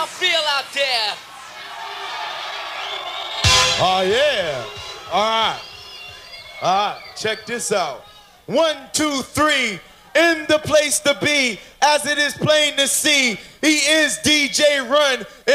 y'all feel out there? Oh, yeah. All right. All right, check this out. 1, 2, 3, in the place to be, as it is plain to see, he is DJ Run.